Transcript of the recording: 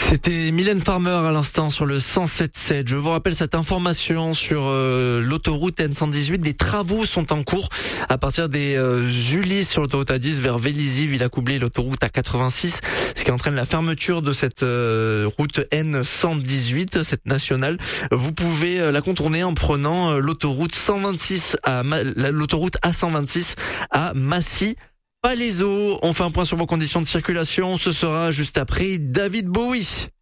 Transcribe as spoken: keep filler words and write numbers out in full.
C'était Mylène Farmer à l'instant sur le cent sept sept. Je vous rappelle cette information sur euh, l'autoroute N cent dix-huit. Des travaux sont en cours à partir des euh, Julis sur l'autoroute A dix vers Vélizy, Villacoublay, l'autoroute A quatre-vingt-six, ce qui entraîne la fermeture de cette euh, route N cent dix-huit, cette nationale. Vous pouvez euh, la contourner en prenant euh, l'autoroute cent vingt-six à Ma- l'autoroute A cent vingt-six à Massy. Palaiseau. On fait un point sur vos conditions de circulation. Ce sera juste après David Bowie.